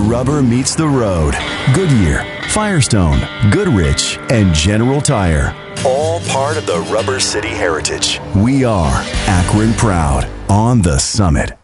rubber meets the road. Goodyear, Firestone, Goodrich, and General Tire. All part of the Rubber City heritage. We are Akron proud on the Summit.